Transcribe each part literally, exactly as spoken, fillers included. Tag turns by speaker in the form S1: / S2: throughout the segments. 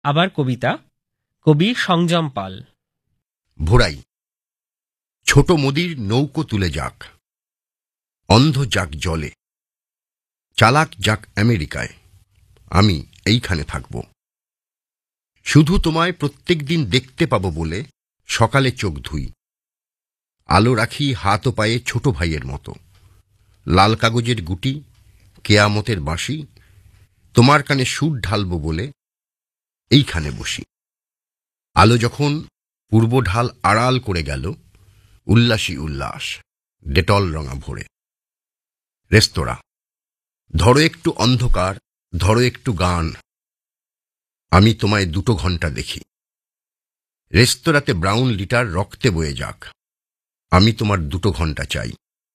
S1: আবার কবিতা, কবি সংযম পাল।
S2: ভোরাই। ছোট মোদির নৌকো তুলে যাক, অন্ধ যাক জলে, চালাক যাক আমেরিকায়, আমি এইখানে থাকব। শুধু তোমায় প্রত্যেক দিন দেখতে পাবো বলে সকালে চোখ ধুই, আলো রাখি হাত ও পায়ে ছোট ভাইয়ের মতো। লাল কাগজের গুটি, কেয়ামতের বাঁশি, তোমার কানে সুর ঢালব বলে এইখানে বসি। আলো যখন পূর্ব ঢাল আড়াল করে গেল, উল্লাসী উল্লাস, ডেটল রঙা ভরে। রেস্তোরাঁ। ধরো একটু অন্ধকার, ধরো একটু গান, আমি তোমায় দুটো ঘন্টা দেখি। রেস্তোরাঁতে ব্রাউন লিটার রক্তে বয়ে যাক, আমি তোমার দুটো ঘন্টা চাই।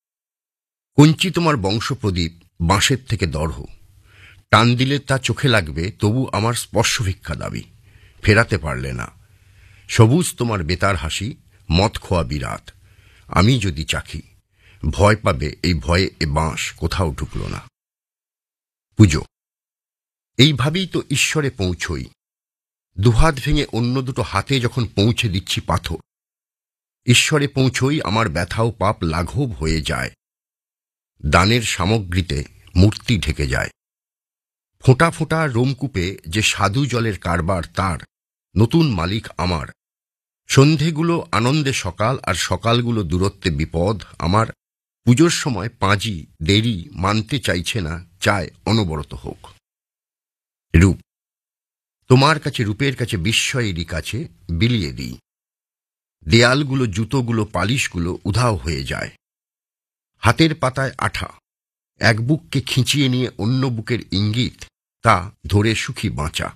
S2: কঞ্চি তোমার বংশপ্রদীপ, বাঁশের থেকে দর্হ, টান দিলে তা চোখে লাগবে, তবু আমার স্পর্শ ভিক্ষা দাবি, ফেরাতে পারলে না। সবুজ তোমার বেতার হাসি, মদ খোয়া বিরাট, আমি যদি চাখি, ভয় পাবে এই ভয়ে এ বাঁশ কোথাও ঢুকল না। পুজো। এইভাবেই তো ঈশ্বরে পৌঁছই, দুহাত ভেঙে অন্য দুটো হাতে যখন পৌঁছে দিচ্ছি পাথর। ঈশ্বরে পৌঁছই আমার ব্যথাও পাপ লাঘব হয়ে যায়, দানের সামগ্রীতে মূর্তি ঢেকে যায়। ফোঁটা ফোঁটা রোমকূপে যে সাধু জলের কারবার তার, নতুন মালিক আমার। সন্ধেগুলো আনন্দে সকাল, আর সকালগুলো দূরত্বে বিপদ আমার। পুজোর সময় পাঁজি দেরি মানতে চাইছে না, চায় অনবরত হোক। রূপ। তোমার কাছে রূপের কাছে বিস্ময়েরই কাছে বিলিয়ে দিই। দেয়ালগুলো, জুতোগুলো, পালিশগুলো উধাও হয়ে যায়। হাতের পাতায় আঠা, এক বুককে খিঁচিয়ে নিয়ে অন্য বুকের ইঙ্গিত, তা ধরে সুখী বাঁচা।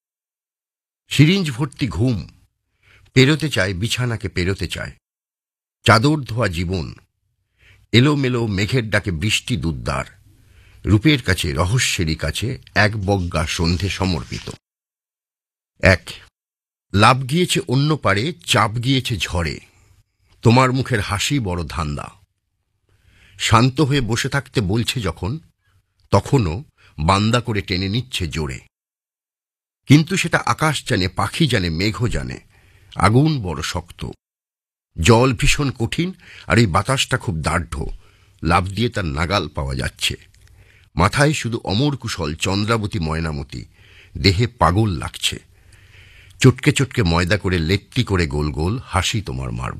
S2: সিরিঞ্জ ভর্তি ঘুম, পেরোতে চায় বিছানাকে পেরোতে চায়। চাদর ধোয়া জীবন, এলোমেলো মেঘের ডাকে বৃষ্টি দুদ্দার। রূপের কাছে, রহস্যেরই কাছে এক বজ্ঞা সন্ধে সমর্পিত। এক। লাভ গিয়েছে অন্য পারে, চাপ গিয়েছে ঝড়ে, তোমার মুখের হাসি বড় ধান্দা। শান্ত হয়ে বসে থাকতে বলছে যখন, তখনও বান্দা করে টেনে নিচ্ছে জোরে। কিন্তু সেটা আকাশ জানে, পাখি জানে, মেঘও জানে, আগুন বড় শক্ত, জল ভীষণ কঠিন, আর এই বাতাসটা খুব দার্ঢ, লাভ দিয়ে তার নাগাল পাওয়া যাচ্ছে। মাথায় শুধু অমর কুশল, চন্দ্রাবতী ময়নামতি, দেহে পাগল লাগছে। চটকে চটকে ময়দা করে, লেত্তি করে গোল গোল হাসি তোমার মারব।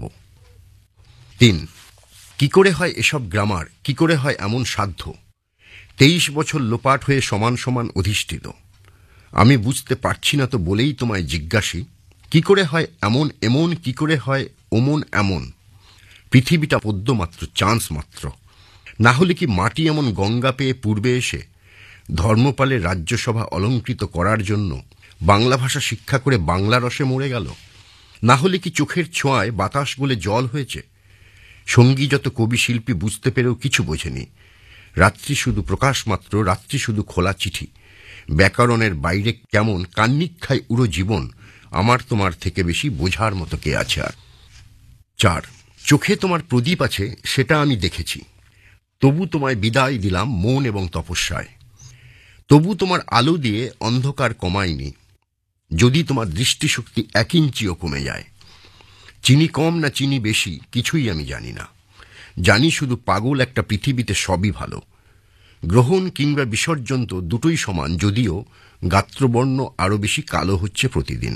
S2: তিন। কি করে হয় এসব গ্রামার, কি করে হয় এমন সাধ্য? তেইশ বছর লোপাট হয়ে সমান সমান অধিষ্ঠিত, আমি বুঝতে পারছি না তো বলেই তোমায় জিজ্ঞাসি, কি করে হয় এমন এমন, কি করে হয় ওমন এমন? পৃথিবীটা পদ্ম মাত্র, চান্স মাত্র, না হলে কি মাটি এমন গঙ্গা পেয়ে পূর্বে এসে ধর্মপালের রাজ্যসভা অলঙ্কৃত করার জন্য বাংলা ভাষা শিক্ষা করে বাংলা রসে মরে গেল? না হলে কি চোখের ছোঁয়ায় বাতাস বলে জল হয়েছে? সঙ্গী যত কবি শিল্পী বুঝতে পেরেও কিছু বোঝেনি, রাত্রি শুধু প্রকাশ মাত্র, রাত্রি শুধু খোলা চিঠি। ব্যাকরণের বাইরে কেমন কান্নিক খায় উড়ো জীবন, আমার তোমার থেকে বেশি বোঝার মতো কে আছে আর? চার। চোখে তোমার প্রদীপ আছে, সেটা আমি দেখেছি, তবু তোমায় বিদায় দিলাম মন এবং তপস্যায়। তবু তোমার আলো দিয়ে অন্ধকার কমায়নি, যদি তোমার দৃষ্টিশক্তি এক ইঞ্চিও কমে যায়। চিনি কম না চিনি বেশি কিছুই আমি জানি না, জানি শুধু পাগল একটা পৃথিবীতে সবই ভালো। গ্রহণ কিংবা বিসর্জন তো দুটোই সমান, যদিও গাত্রবর্ণ আরো বেশি কালো হচ্ছে প্রতিদিন।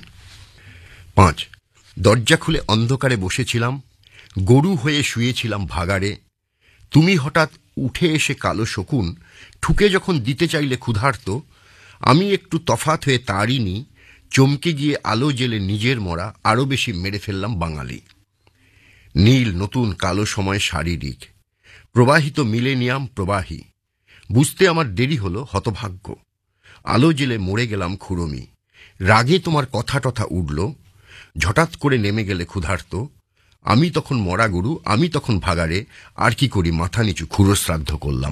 S2: পাঁচ। দরজা খুলে অন্ধকারে বসেছিলাম, গরু হয়ে শুয়েছিলাম ভাগাড়ে, তুমি হঠাৎ উঠে এসে কালো শকুন ঠুকে যখন দিতে চাইলে ক্ষুধার্ত, আমি একটু তফাত হয়ে তাড়িনি, চমকে গিয়ে আলো জেলে নিজের মরা আরো বেশি মেরে ফেললাম বাঙালি। নীল নতুন কালো সময় শারীরিক, প্রবাহিত মিলেনিয়াম প্রবাহী, বুঝতে আমার দেরি হলো হতভাগ্য। আলো জেলে মরে গেলাম খুরমি, রাগে তোমার কথা টথা উঠল, হঠাৎ করে নেমে গেলে ক্ষুধার্ত, আমি তখন মরা গরু, আমি তখন ভাগাড়ে, আর কি করি মাথা নিচু ক্ষুরো শ্রাদ্ধ করলাম।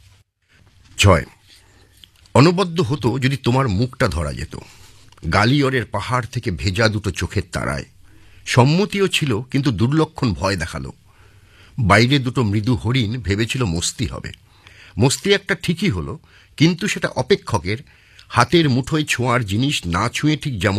S2: ছয়। অনবদ্য হতো যদি তোমার মুখটা ধরা যেত, গালিয়রের পাহাড় থেকে ভেজা দুটো চোখের তারায়। সম্মতিও ছিল, কিন্তু দুর্লক্ষণ ভয় দেখালো। বাইরে দুটো মৃদু হরিণ ভেবেছিল মস্তি হবে, মস্তি একটা ঠিকই হলো, কিন্তু সেটা অপেক্ষকের, হাতের মুঠোয় ছোঁয়ার জিনিস না ছুঁয়ে ঠিক যেমন